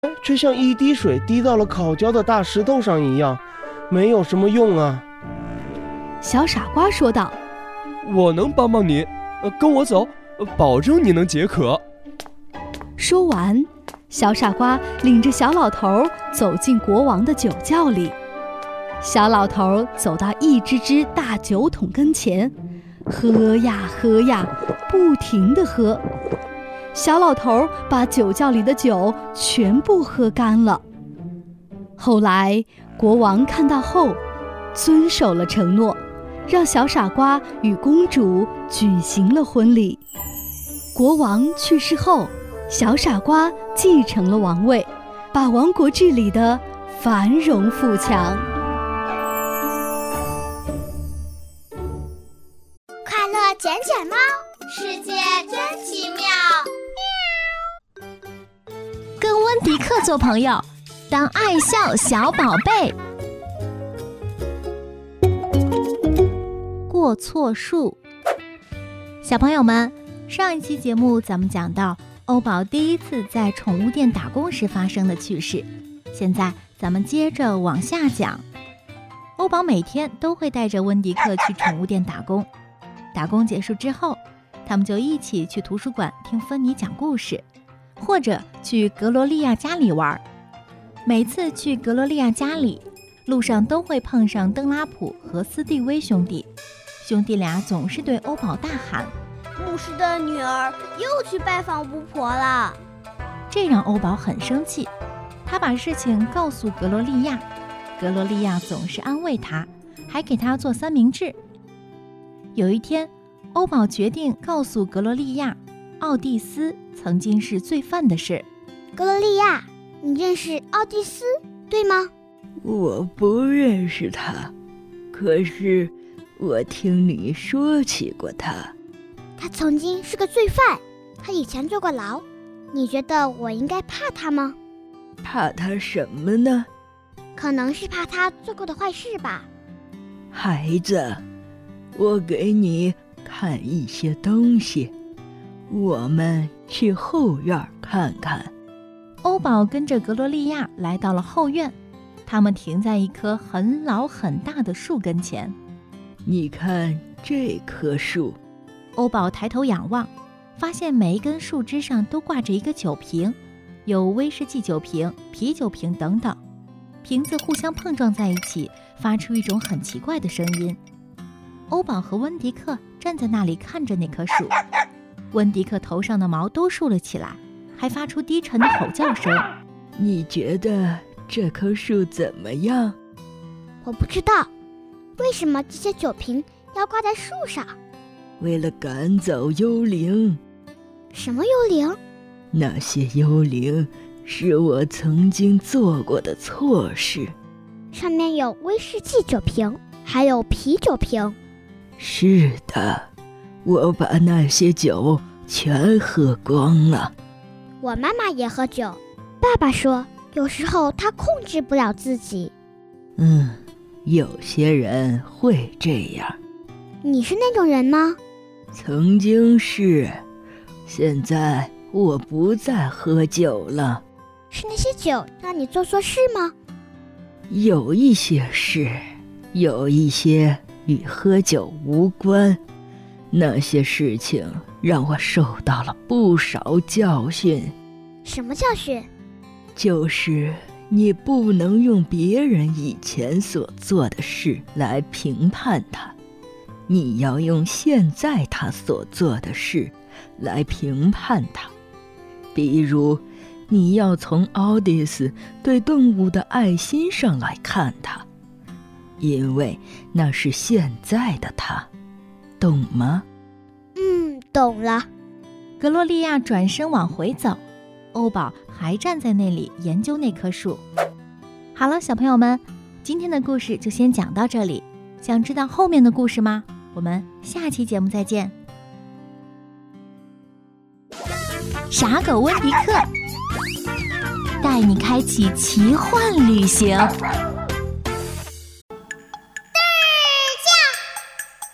却像一滴水滴到了烤焦的大石头上一样，没有什么用啊。 小傻瓜说道： 我能帮帮你，跟我走，保证你能解渴。 说完，小傻瓜领着小老头走进国王的酒窖里。小老头走到一只只大酒桶跟前，喝呀喝呀，不停地喝。小老头把酒窖里的酒全部喝干了。后来国王看到后，遵守了承诺，让小傻瓜与公主举行了婚礼。国王去世后，小傻瓜继承了王位，把王国治理得繁荣富强。 快乐捡捡猫，世界真奇妙。 跟温迪克做朋友，当爱笑小宝贝。过错数。小朋友们，上一期节目咱们讲到欧宝第一次在宠物店打工时发生的趣事，现在咱们接着往下讲。欧宝每天都会带着温迪克去宠物店打工，打工结束之后，他们就一起去图书馆听芬妮讲故事，或者去格罗利亚家里玩。每次去格罗利亚家里，路上都会碰上邓拉普和斯蒂威兄弟，兄弟俩总是对欧宝大喊： 牧师的女儿又去拜访巫婆了。 这让欧宝很生气，他把事情告诉格罗利亚，格罗利亚总是安慰他，还给他做三明治。有一天，欧宝决定告诉格罗利亚，奥蒂斯曾经是罪犯的事。 格罗利亚，你认识奥蒂斯，对吗？ 我不认识他，可是我听你说起过他。 他曾经是个罪犯，他以前坐过牢。你觉得我应该怕他吗？ 怕他什么呢？ 可能是怕他做过的坏事吧。 孩子，我给你看一些东西，我们去后院看看。 欧宝跟着格罗利亚来到了后院，他们停在一棵很老很大的树跟前。 你看这棵树。 欧宝抬头仰望，发现每一根树枝上都挂着一个酒瓶，有威士忌酒瓶、啤酒瓶等等，瓶子互相碰撞在一起，发出一种很奇怪的声音。欧宝和温迪克站在那里看着那棵树，温迪克头上的毛都竖了起来，还发出低沉的吼叫声。 你觉得这棵树怎么样？ 我不知道，为什么这些酒瓶要挂在树上？ 为了赶走幽灵。 什么幽灵？ 那些幽灵是我曾经做过的错事。 上面有威士忌酒瓶，还有啤酒瓶。 是的，我把那些酒全喝光了。 我妈妈也喝酒，爸爸说有时候他控制不了自己。 有些人会这样。 你是那种人吗？ 曾经是，现在我不再喝酒了。 是那些酒让你做错事吗？ 有一些事，有一些与喝酒无关。那些事情让我受到了不少教训。 什么教训？ 就是你不能用别人以前所做的事来评判他，你要用现在他所做的事来评判他。比如，你要从奥蒂斯对动物的爱心上来看他，因为那是现在的他，懂吗？ 懂了。 格罗利亚转身往回走，欧宝还站在那里研究那棵树。好了，小朋友们，今天的故事就先讲到这里。想知道后面的故事吗？我们下期节目再见。傻狗温迪克带你开启奇幻旅行。